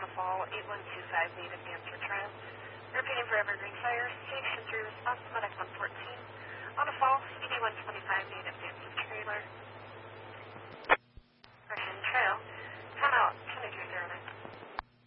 Waterfall, 8125 native answer trend. Repeating for Evergreen Fire, Station 3 response,